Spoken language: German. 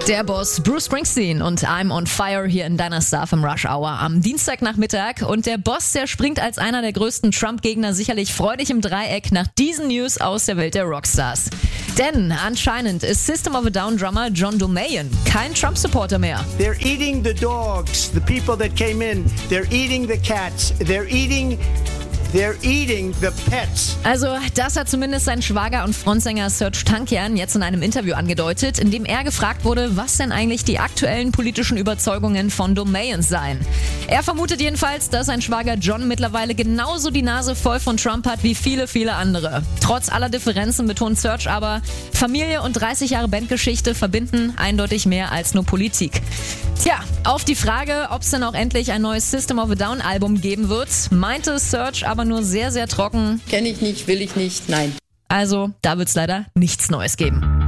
Der Boss Bruce Springsteen und I'm on Fire hier in deiner Star vom Rush Hour am Dienstagnachmittag. Und der Boss, der springt als einer der größten Trump-Gegner sicherlich freudig im Dreieck nach diesen News aus der Welt der Rockstars. Denn anscheinend ist System of a Down-Drummer John Domayan kein Trump-Supporter mehr. They're eating the dogs, the people that came in. They're eating the cats. They're eating the pets. Also, das hat zumindest sein Schwager und Frontsänger Serj Tankian jetzt in einem Interview angedeutet, in dem er gefragt wurde, was denn eigentlich die aktuellen politischen Überzeugungen von Domayan seien. Er vermutet jedenfalls, dass sein Schwager John mittlerweile genauso die Nase voll von Trump hat wie viele, viele andere. Trotz aller Differenzen betont Serj aber, Familie und 30 Jahre Bandgeschichte verbinden eindeutig mehr als nur Politik. Tja, auf die Frage, ob es denn auch endlich ein neues System of a Down Album geben wird, meinte Serj aber nur sehr, sehr trocken. Kenne ich nicht, will ich nicht, nein. Also, da wird's leider nichts Neues geben.